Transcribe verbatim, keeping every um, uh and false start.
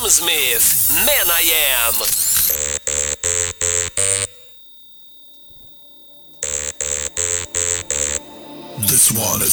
Sam Smith, Man I Am. This one is